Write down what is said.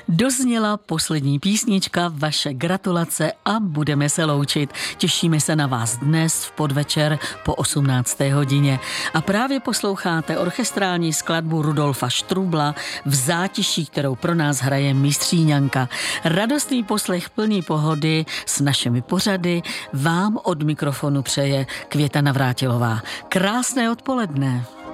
Dozněla poslední písnička, vaše gratulace a budeme se loučit. Těšíme se na vás dnes v podvečer po 18. hodině. A právě posloucháte orchestrální skladbu Rudolfa Štrubla v zátiší, kterou pro nás hraje Mistříňanka. Radostný poslech plný pohody s našimi pořady vám od mikrofonu přeje Květa Navrátilová. Krásné odpoledne.